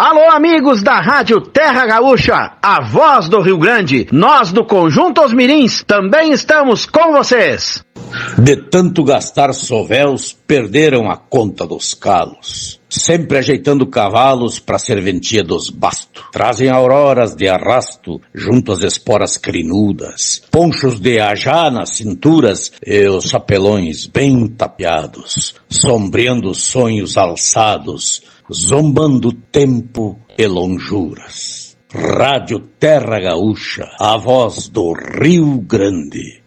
Alô, amigos da Rádio Terra Gaúcha, a voz do Rio Grande. Nós do Conjunto Os Mirins também estamos com vocês. De tanto gastar sovéus, perderam a conta dos calos. Sempre ajeitando cavalos pra serventia dos bastos. Trazem auroras de arrasto junto às esporas crinudas. Ponchos de ajá nas cinturas e os chapelões bem tapeados. Sombreando sonhos alçados, zombando tempo e lonjuras. Rádio Terra Gaúcha, a voz do Rio Grande.